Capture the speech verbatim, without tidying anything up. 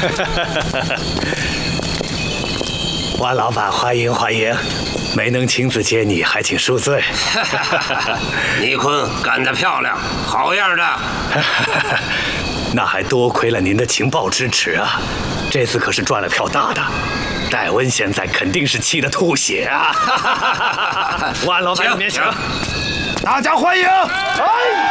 万老板，欢迎欢迎！没能亲自接你，还请恕罪。 倪坤干得漂亮，好样的！ 那还多亏了您的情报支持啊！这次可是赚了票大的。戴温现在肯定是气得吐血啊！万老板里面请，大家欢迎！哎。